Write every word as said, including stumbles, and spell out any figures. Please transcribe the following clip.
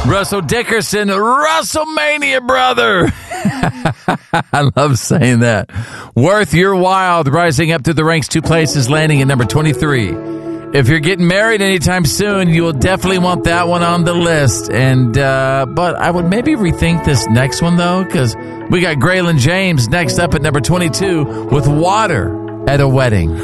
Russell Dickerson, WrestleMania brother. I love saying that. Worth Your While, rising up through the ranks two places, landing at number twenty-three. If you're getting married anytime soon, you will definitely want that one on the list. And uh, but I would maybe rethink this next one, though, because we got Graylin James next up at number twenty-two with Water at a Wedding.